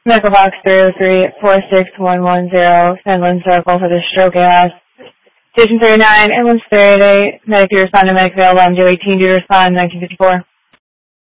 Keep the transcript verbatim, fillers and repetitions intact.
Medical box three oh three, four six one one zero, Fenland Circle for the stroke A L S. Station thirty-nine, ambulance three eight eight, medic to respond to medic available on Joe eighteen, due to respond nineteen fifty-four.